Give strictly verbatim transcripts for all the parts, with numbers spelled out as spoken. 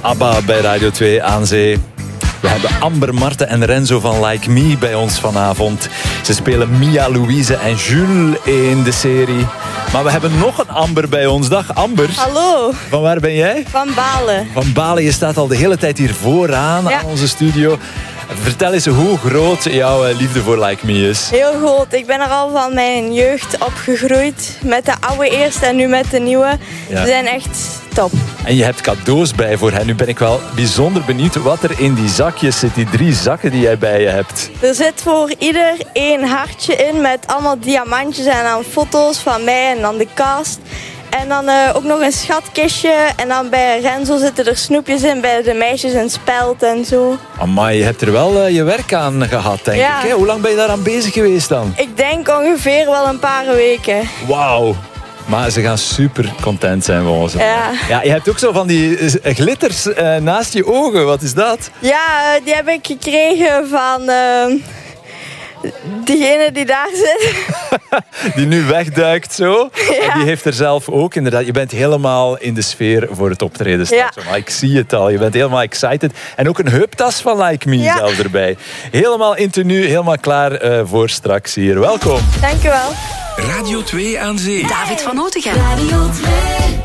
ABBA bij Radio twee aan zee. We hebben Amber, Marten en Renzo van Like Me bij ons vanavond. Ze spelen Mia, Louise en Jules in de serie. Maar we hebben nog een Amber bij ons. Dag Amber. Hallo. Van waar ben jij? Van Balen. Van Balen. Je staat al de hele tijd hier vooraan ja. aan onze studio. Vertel eens hoe groot jouw liefde voor Like Me is. Heel groot. Ik ben er al van mijn jeugd opgegroeid. Met de oude eerst en nu met de nieuwe. Ja. Ze zijn echt top. En je hebt cadeaus bij voor hen. Nu ben ik wel bijzonder benieuwd wat er in die zakjes zit. Die drie zakken die jij bij je hebt. Er zit voor ieder één hartje in met allemaal diamantjes en dan foto's van mij en dan de cast. En dan uh, ook nog een schatkistje. En dan bij Renzo zitten er snoepjes in. Bij de meisjes een speld en zo. Amai, je hebt er wel uh, je werk aan gehad, denk ja. ik. Hè? Hoe lang ben je daaraan bezig geweest dan? Ik denk ongeveer wel een paar weken. Wauw. Maar ze gaan super content zijn van ons. Ja. Ja, je hebt ook zo van die glitters uh, naast je ogen. Wat is dat? Ja, uh, die heb ik gekregen van... Uh... diegene die daar zit. Die nu wegduikt zo. Ja. En die heeft er zelf ook inderdaad. Je bent helemaal in de sfeer voor het optreden straks. Ja. Maar ik zie het al. Je bent helemaal excited. En ook een heuptas van Like Me ja. zelf erbij. Helemaal in tenue, helemaal klaar uh, voor straks hier. Welkom. Dankjewel. Radio twee aan zee. David van Otegem. Radio twee.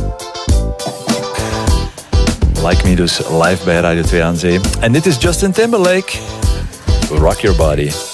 Like Me dus live bij Radio twee aan zee. En dit is Justin Timberlake. Rock Your Body.